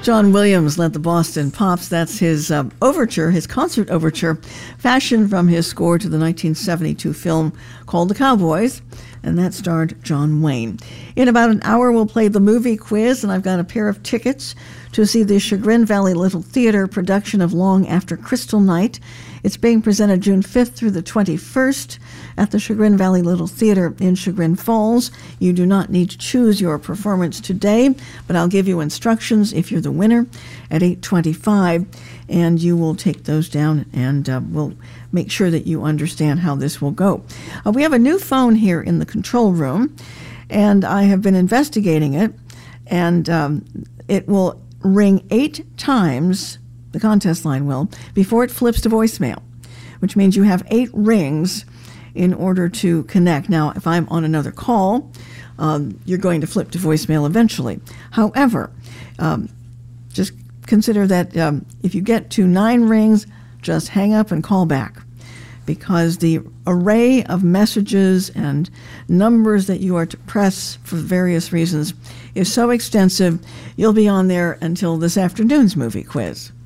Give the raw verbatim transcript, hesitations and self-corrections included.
John Williams led the Boston Pops. That's his uh, overture, his concert overture, fashioned from his score to the nineteen seventy-two film called The Cowboys, and that starred John Wayne. In about an hour, we'll play the movie quiz, and I've got a pair of tickets to see the Chagrin Valley Little Theater production of Long After Crystal Night. It's being presented June fifth through the twenty-first at the Chagrin Valley Little Theater in Chagrin Falls. You do not need to choose your performance today, but I'll give you instructions if you're the winner at eight twenty-five, and you will take those down, and uh, we'll make sure that you understand how this will go. Uh, we have a new phone here in the control room, and I have been investigating it, and um, it will ring eight times, the contest line will, before it flips to voicemail, which means you have eight rings in order to connect. Now, if I'm on another call, um, you're going to flip to voicemail eventually. However, um, just consider that um, if you get to nine rings, just hang up and call back, because the array of messages and numbers that you are to press for various reasons is so extensive, you'll be on there until this afternoon's movie quiz.